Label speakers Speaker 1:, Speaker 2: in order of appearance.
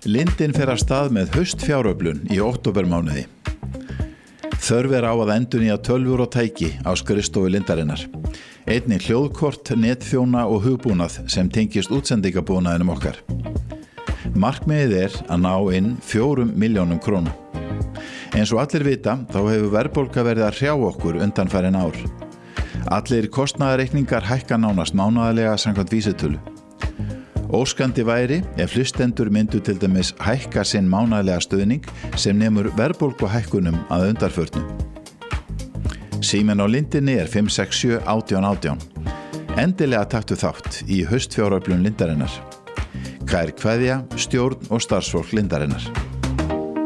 Speaker 1: Lindin fer af stað með haustfjáröflun í októbermánuði. Þörf á að endurnýja tölvur og tæki á skrifstofu Lindarinnar. Einnig hljóðkort, netþjóna og hugbúnað sem tengist útsendingabúnaðinum okkar. Markmiðið að ná inn 4 milljónum króna. Eins og allir vita, þá hefur verðbólga verið að hrjá okkur undanfarin ár. Allir kostnaðarreikningar hækka nánast mánaðarlega samkvæmt vísitölu. Óskandi væri ef hlustendur myndu til dæmis hækka sinn mánaðarlega stuðning sem nemur verðbólguhækkunum að undanförnu. Síminn á Lindinni 567 18 18. Endilega taktu þátt í haustfjáröflun Lindarinnar. Kær kveðja, stjórn og starfsfólk Lindarinnar.